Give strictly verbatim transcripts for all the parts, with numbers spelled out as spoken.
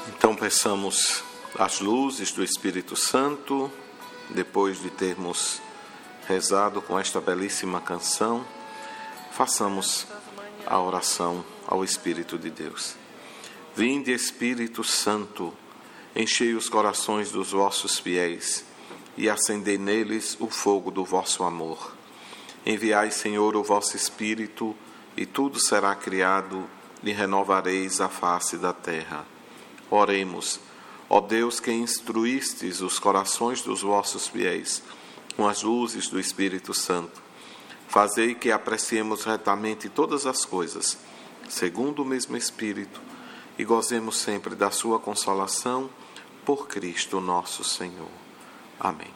Então peçamos as luzes do Espírito Santo, depois de termos rezado com esta belíssima canção, façamos a oração ao Espírito de Deus. Vinde, Espírito Santo, enchei os corações dos vossos fiéis e acendei neles o fogo do vosso amor. Enviai, Senhor, o vosso Espírito, e tudo será criado, e renovareis a face da terra. Oremos, ó Deus, que instruístes os corações dos vossos fiéis com as luzes do Espírito Santo. Fazei que apreciemos retamente todas as coisas, segundo o mesmo Espírito, e gozemos sempre da sua consolação, por Cristo nosso Senhor. Amém.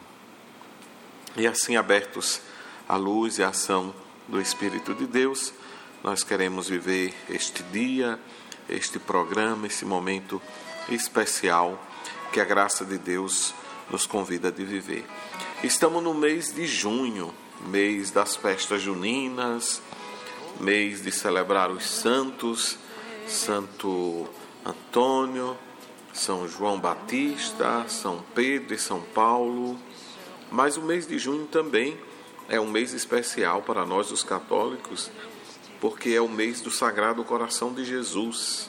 E assim, abertos à luz e à ação do Espírito de Deus, nós queremos viver este dia, este programa, esse momento especial que a graça de Deus nos convida de viver. Estamos no mês de junho, mês das festas juninas, mês de celebrar os santos, Santo Antônio, São João Batista, São Pedro e São Paulo. Mas o mês de junho também é um mês especial para nós, os católicos, porque é o mês do Sagrado Coração de Jesus.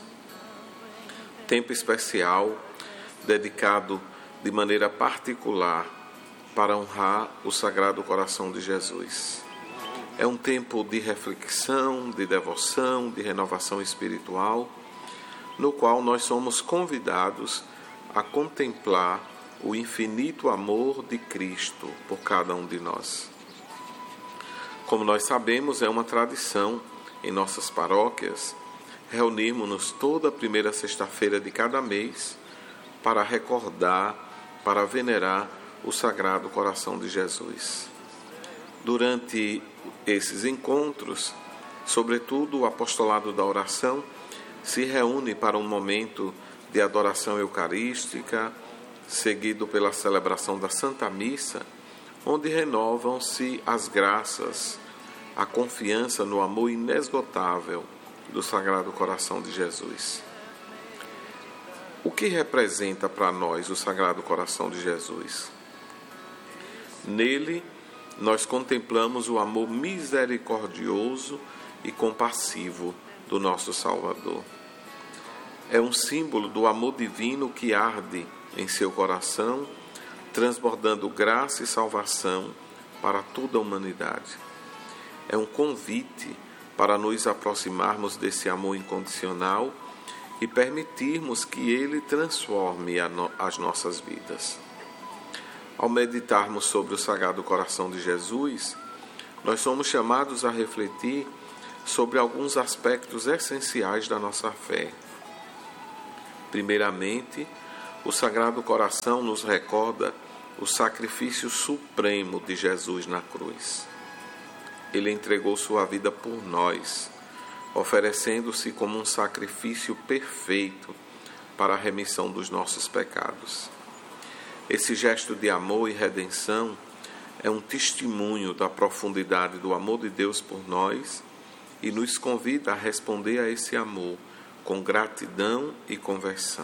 Tempo especial dedicado de maneira particular para honrar o Sagrado Coração de Jesus. É um tempo de reflexão, de devoção, de renovação espiritual, no qual nós somos convidados a contemplar o infinito amor de Cristo por cada um de nós. Como nós sabemos, é uma tradição em nossas paróquias reunirmos-nos toda a primeira sexta-feira de cada mês para recordar, para venerar o Sagrado Coração de Jesus. Durante esses encontros, sobretudo o apostolado da oração se reúne para um momento de adoração eucarística, seguido pela celebração da Santa Missa, onde renovam-se as graças, a confiança no amor inesgotável do Sagrado Coração de Jesus. O que representa para nós o Sagrado Coração de Jesus? Nele, nós contemplamos o amor misericordioso e compassivo do nosso Salvador. É um símbolo do amor divino que arde em seu coração, transbordando graça e salvação para toda a humanidade. É um convite para nos aproximarmos desse amor incondicional e permitirmos que ele transforme as nossas vidas. Ao meditarmos sobre o Sagrado Coração de Jesus, nós somos chamados a refletir sobre alguns aspectos essenciais da nossa fé. Primeiramente, o Sagrado Coração nos recorda o sacrifício supremo de Jesus na cruz. Ele entregou sua vida por nós, oferecendo-se como um sacrifício perfeito para a remissão dos nossos pecados. Esse gesto de amor e redenção é um testemunho da profundidade do amor de Deus por nós e nos convida a responder a esse amor com gratidão e conversão.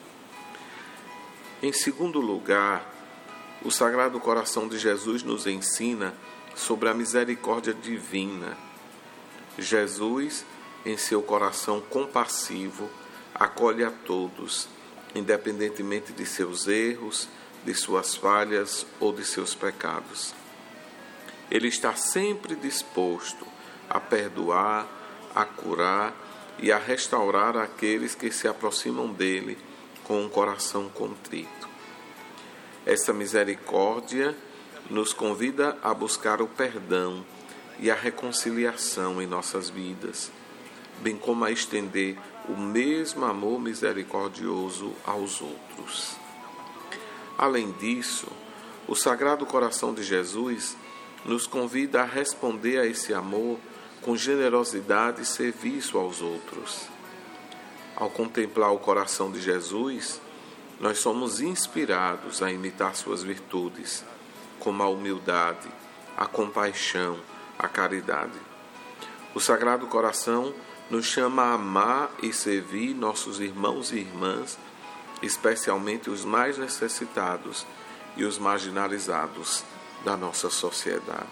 Em segundo lugar, o Sagrado Coração de Jesus nos ensina sobre a misericórdia divina. Jesus, em seu coração compassivo, acolhe a todos, independentemente de seus erros, de suas falhas ou de seus pecados. Ele está sempre disposto a perdoar, a curar e a restaurar aqueles que se aproximam dele com um coração contrito. Essa misericórdia nos convida a buscar o perdão e a reconciliação em nossas vidas, bem como a estender o mesmo amor misericordioso aos outros. Além disso, o Sagrado Coração de Jesus nos convida a responder a esse amor com generosidade e serviço aos outros. Ao contemplar o coração de Jesus, nós somos inspirados a imitar suas virtudes, como a humildade, a compaixão, a caridade. O Sagrado Coração nos chama a amar e servir nossos irmãos e irmãs especialmente os mais necessitados e os marginalizados da nossa sociedade.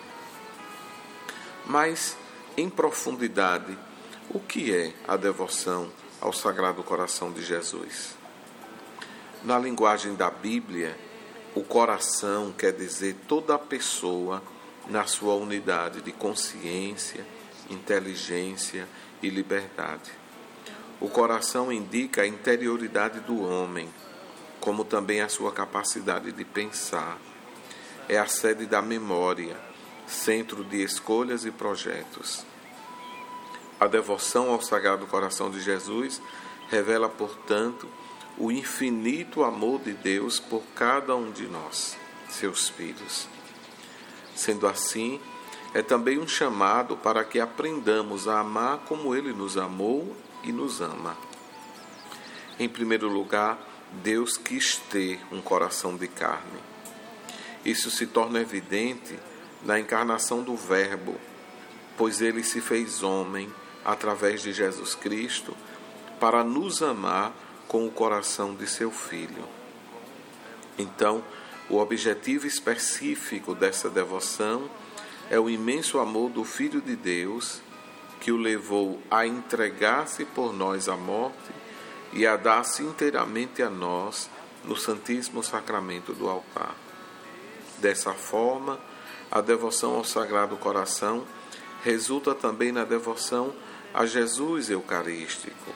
Mas, em profundidade, o que é a devoção ao Sagrado Coração de Jesus? Na linguagem da Bíblia, o coração quer dizer toda a pessoa na sua unidade de consciência, inteligência e liberdade. O coração indica a interioridade do homem, como também a sua capacidade de pensar. É a sede da memória, centro de escolhas e projetos. A devoção ao Sagrado Coração de Jesus revela, portanto, o infinito amor de Deus por cada um de nós, seus filhos. Sendo assim, é também um chamado para que aprendamos a amar como Ele nos amou e nos ama. Em primeiro lugar, Deus quis ter um coração de carne. Isso se torna evidente na encarnação do Verbo, pois Ele se fez homem através de Jesus Cristo para nos amar com o coração de seu Filho. Então, o objetivo específico dessa devoção é o imenso amor do Filho de Deus, que o levou a entregar-se por nós à morte e a dar-se inteiramente a nós no Santíssimo Sacramento do altar. Dessa forma, a devoção ao Sagrado Coração resulta também na devoção a Jesus Eucarístico.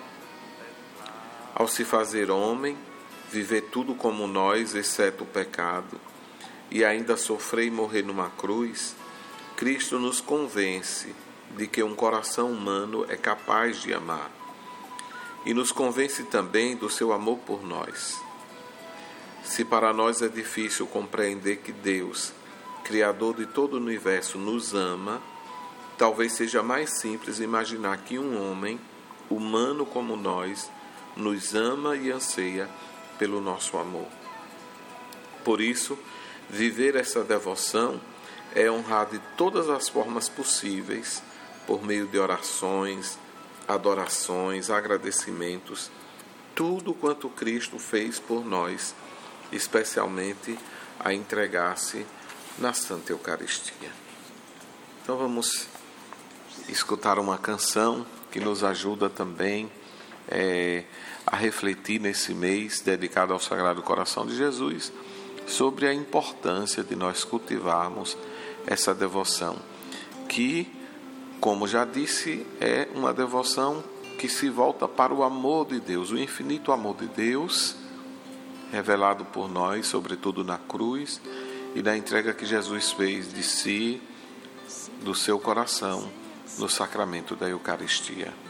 Ao se fazer homem, viver tudo como nós, exceto o pecado, e ainda sofrer e morrer numa cruz, Cristo nos convence de que um coração humano é capaz de amar. E nos convence também do seu amor por nós. Se para nós é difícil compreender que Deus, Criador de todo o universo, nos ama, talvez seja mais simples imaginar que um homem, humano como nós, nos ama e anseia pelo nosso amor. Por isso, viver essa devoção é honrar de todas as formas possíveis, por meio de orações, adorações, agradecimentos, tudo quanto Cristo fez por nós, especialmente a entregar-se na Santa Eucaristia. Então vamos escutar uma canção que nos ajuda também é, a refletir nesse mês dedicado ao Sagrado Coração de Jesus sobre a importância de nós cultivarmos essa devoção, que, como já disse, é uma devoção que se volta para o amor de Deus, o infinito amor de Deus, revelado por nós, sobretudo na cruz, e na entrega que Jesus fez de si, do seu coração, no sacramento da Eucaristia.